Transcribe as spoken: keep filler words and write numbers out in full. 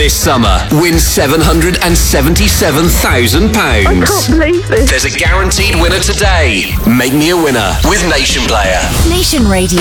This summer, win seven hundred seventy-seven thousand pounds. I can't believe this. There's a guaranteed winner today. Make me a winner with Nation Player. Nation Radio.